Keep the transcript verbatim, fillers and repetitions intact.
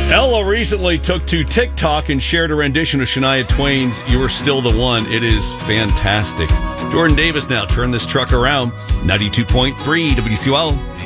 Ella recently took to TikTok and shared a rendition of Shania Twain's You Were Still the One. It is fantastic. Jordan Davis now, turn this truck around. ninety-two point three W C O L.